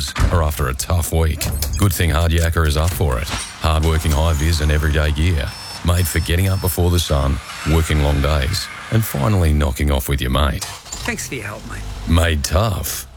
hours are after a tough week. Good thing Hard Yakka is up for it. Hard-working high-vis and everyday gear. Made for getting up before the sun, working long days, and finally knocking off with your mate. Thanks for your help, mate. Made tough